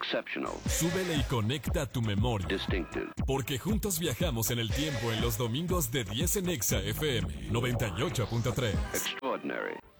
Exceptional. Súbele y conecta tu memoria. Distinctive. Porque juntos viajamos en el tiempo en los domingos de 10 en Exa FM 98.3. Extraordinary.